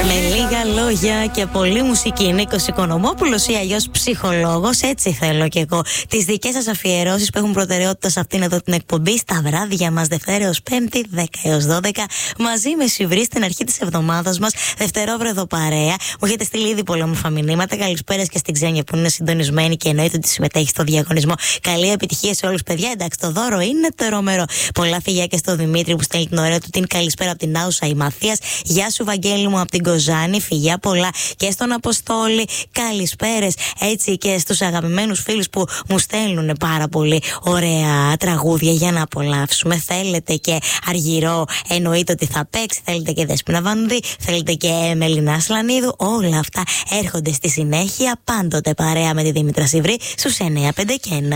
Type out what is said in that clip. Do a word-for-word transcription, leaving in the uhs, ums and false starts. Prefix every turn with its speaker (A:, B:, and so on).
A: Με λίγα λόγια και πολλή μουσική. Νίκος Οικονομόπουλος ή αλλιώς ψυχολόγος. Έτσι θέλω κι εγώ. Τις δικές σας αφιερώσεις που έχουν προτεραιότητα σε αυτήν εδώ την εκπομπή στα βράδια μας, Δευτέρα έως Πέμπτη, δέκα έως δώδεκα. Μαζί με Σιβρή στην αρχή της εβδομάδας μας. Δευτερόβρεδο παρέα. Μου έχετε στείλει ήδη πολλά όμορφα μηνύματα. Καλησπέρα και στην Ξένια που είναι συντονισμένη και εννοείται ότι συμμετέχει στο διαγωνισμό. Καλή επιτυχία σε όλους, παιδιά. Εντάξει, το δώρο είναι τερομερό. Πολλά φιλιά και στο Δημήτρη που στέλνει την ωραία του την καλησπέρα από την Άουσα η Μαθίας. Γεια σου, Βαγγέλη μου, από την Κοζάνη. Φιλιά πολλά και στον Αποστόλη. Καλησπέρες έτσι και στους αγαπημένους φίλους που μου στέλνουν πάρα πολύ ωραία τραγούδια για να απολαύσουμε. Θέλετε και Αργυρό, εννοείται ότι θα παίξει. Θέλετε και Δέσποινα Βανδύ, θέλετε και Μελινά Σλανίδου. Όλα αυτά έρχονται στη συνέχεια πάντοτε παρέα με τη Δήμητρα Σιβρή στους εννιά πέντε και ένα.